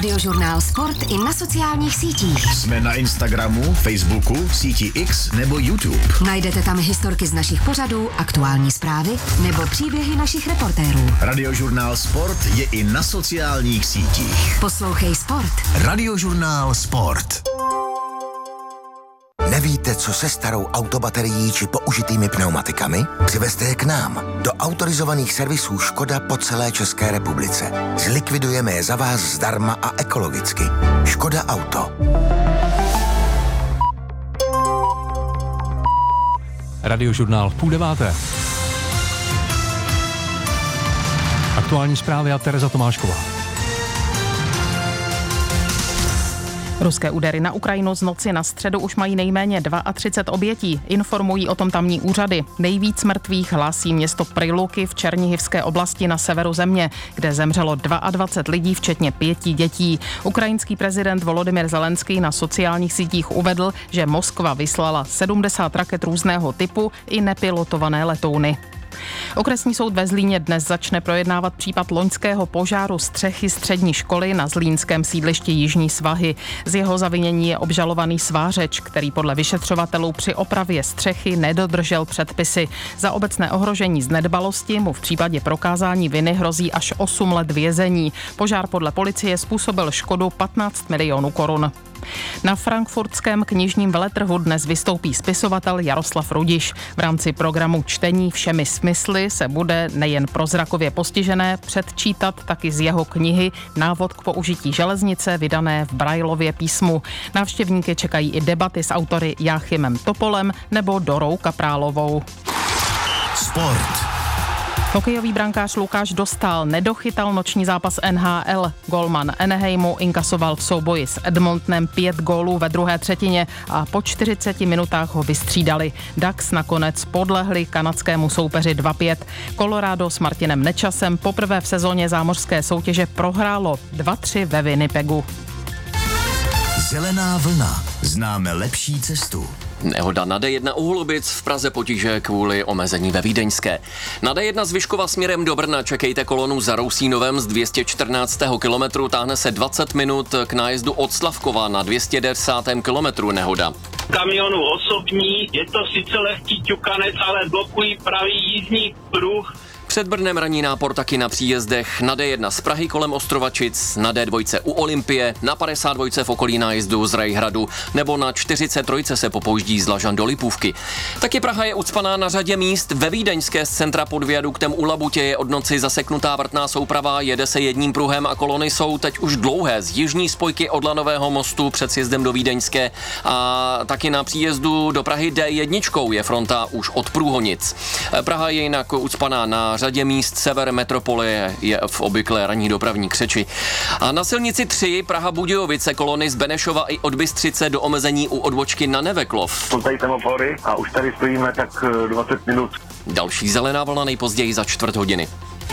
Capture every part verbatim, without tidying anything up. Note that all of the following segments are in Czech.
Radiožurnál Sport i na sociálních sítích. Jsme na Instagramu, Facebooku, síti X nebo YouTube. Najdete tam historky z našich pořadů, aktuální zprávy nebo příběhy našich reportérů. Radiožurnál Sport je i na sociálních sítích. Poslouchej Sport. Radiožurnál Sport. Nevíte, co se starou autobaterií či použitými pneumatikami? Přivezte je k nám, do autorizovaných servisů Škoda po celé České republice. Zlikvidujeme je za vás zdarma a ekologicky. Škoda Auto. Radiožurnál v půl deváté. Aktuální zprávy a Tereza Tomášková. Ruské údery na Ukrajinu z noci na středu už mají nejméně třicet dva obětí. Informují o tom tamní úřady. Nejvíc mrtvých hlásí město Priluky v Černihivské oblasti na severu země, kde zemřelo dvacet dva lidí, včetně pěti dětí. Ukrajinský prezident Volodymyr Zelenský na sociálních sítích uvedl, že Moskva vyslala sedmdesát raket různého typu i nepilotované letouny. Okresní soud ve Zlíně dnes začne projednávat případ loňského požáru střechy střední školy na zlínském sídlišti Jižní Svahy. Z jeho zavinění je obžalovaný svářeč, který podle vyšetřovatelů při opravě střechy nedodržel předpisy. Za obecné ohrožení z nedbalosti mu v případě prokázání viny hrozí až osm let vězení. Požár podle policie způsobil škodu patnáct milionů korun. Na frankfurtském knižním veletrhu dnes vystoupí spisovatel Jaroslav Rudiš. V rámci programu Čtení všemi smysly se bude nejen pro zrakově postižené předčítat taky z jeho knihy Návod k použití železnice, vydané v Braillově písmu. Návštěvníky čekají i debaty s autory Jáchymem Topolem nebo Dorou Kaprálovou. Sport. Hokejový brankář Lukáš Dostál nedochytal noční zápas N H L. Golman Anaheimu inkasoval v souboji s Edmontonem pět gólů ve druhé třetině a po čtyřiceti minutách ho vystřídali. Ducks nakonec podlehli kanadskému soupeři dva pět. Colorado s Martinem Nečasem poprvé v sezóně zámořské soutěže prohrálo dva tři ve Winnipegu. Zelená vlna. Známe lepší cestu. Nehoda na D jedna u Holubic, v Praze potíže kvůli omezení ve Vídeňské. Na D jedna z Vyškova směrem do Brna čekejte kolonu za Rousínovem z dvě stě čtrnáctého kilometru, táhne se dvacet minut k nájezdu od Slavkova na dvě stě devadesátém kilometru nehoda. Kamionů osobní, je to sice lehký ťukanec, ale blokují pravý jízdní pruh. Před Brnem raní nápor taky na příjezdech na D jedna z Prahy kolem Ostrovačic, na D dva u Olympie, na padesát dva v okolí nájezdu z Rajhradu nebo na čtyřicet tři se popouždí z Lažan do Lipůvky. Taky Praha je ucpaná na řadě míst. Ve Vídeňské z centra pod viaduktem u Labutě je od noci zaseknutá vrtná souprava, jede se jedním pruhem a kolony jsou teď už dlouhé z jižní spojky od Lanového mostu před sjezdem do Vídeňské a taky na příjezdu do Prahy D jedna je fronta už od Průhonic. Praha je jinak ucpaná na řadě míst, sever metropole je v obvyklé ranní dopravní křeči. A na silnici tři Praha Budějovice kolony z Benešova i od Bystřice do omezení u odbočky na Neveklov. Jsou tady semafory a už tady stojíme tak dvacet minut. Další zelená vlna nejpozději za čtvrt hodiny.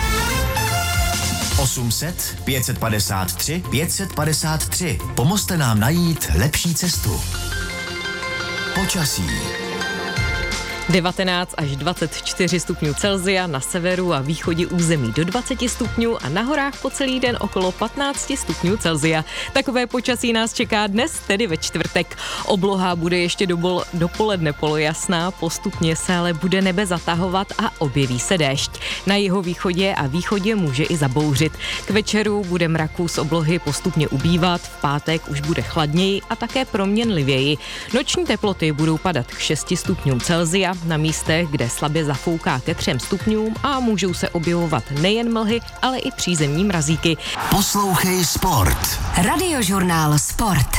osm set, pět set padesát tři, pět set padesát tři. Pomozte nám najít lepší cestu. Počasí. devatenáct až dvacet čtyři stupňů Celsia, na severu a východě území do dvacet stupňů a na horách po celý den okolo patnáct stupňů Celsia. Takové počasí nás čeká dnes, tedy ve čtvrtek. Obloha bude ještě do dopoledne polojasná, postupně se ale bude nebe zatahovat a objeví se déšť. Na jihovýchodě a východě může i zabouřit. K večeru bude mraků z oblohy postupně ubývat, v pátek už bude chladněji a také proměnlivěji. Noční teploty budou padat k šesti stupňům Celsia, na místech, kde slabě zafouká ke třem stupňům a můžou se objevovat nejen mlhy, ale i přízemní mrazíky. Poslouchej Sport. Radiožurnál Sport.